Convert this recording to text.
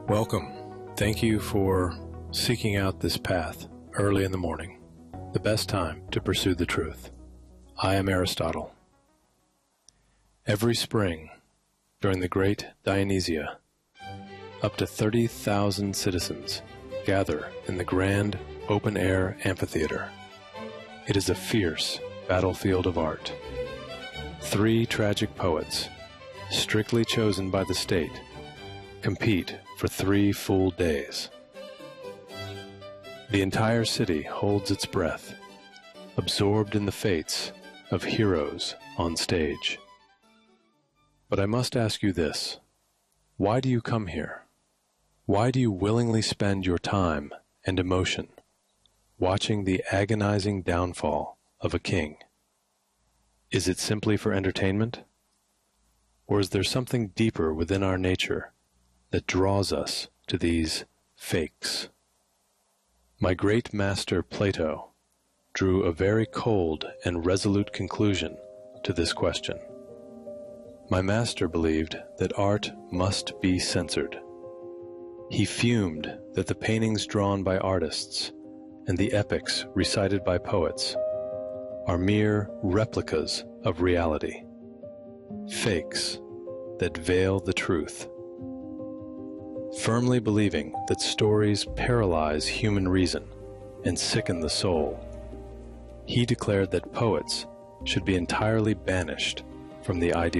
Welcome. Thank you for seeking out this path early in the morning, the best time to pursue the truth. I am Aristotle. Every spring, during the Great Dionysia, up to 30,000 citizens gather in the grand open-air amphitheater. It is a fierce battlefield of art. 3 tragic poets, strictly chosen by the state, compete for 3 full days. The entire city holds its breath, absorbed in the fates of heroes on stage. But I must ask you this: why do you come here? Why do you willingly spend your time and emotion watching the agonizing downfall of a king? Is it simply for entertainment? Or is there something deeper within our nature that draws us to these fakes? My great master Plato drew a very cold and resolute conclusion to this question. My master believed that art must be censored. He fumed that the paintings drawn by artists and the epics recited by poets are mere replicas of reality, fakes that veil the truth. Firmly believing that stories paralyze human reason and sicken the soul, he declared that poets should be entirely banished from the ideal